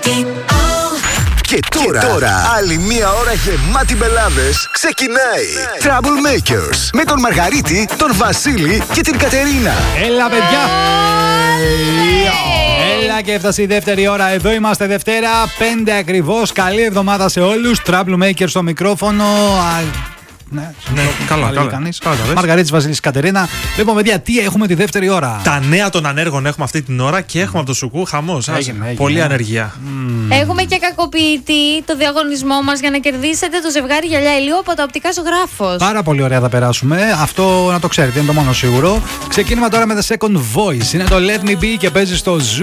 Και τώρα, άλλη μία ώρα γεμάτη μπελάδες ξεκινάει. Troublemakers με τον Μαργαρίτη, τον Βασίλη και την Κατερίνα. Έλα, παιδιά! Έλα και έφτασε η δεύτερη ώρα. Εδώ είμαστε Δευτέρα, 5 ακριβώς. Καλή εβδομάδα σε όλους. Troublemakers στο μικρόφωνο. Ναι, καλά. Μαργαρίτης, Βασίλης, Κατερίνα. Λοιπόν, παιδιά, τι έχουμε τη δεύτερη ώρα? Τα νέα των ανέργων έχουμε αυτή την ώρα και έχουμε από το Σουκού χαμός. Πολύ ανεργία. Έχουμε και κακοποιητή το διαγωνισμό μας για να κερδίσετε το ζευγάρι γυαλιά ηλίου από τα οπτικά Ζωγράφος. Πάρα πολύ ωραία θα περάσουμε. Αυτό να το ξέρετε, είναι το μόνο σίγουρο. Ξεκίνημα τώρα με The Second Voice. Είναι το Let Me Be και παίζει στο Zoo.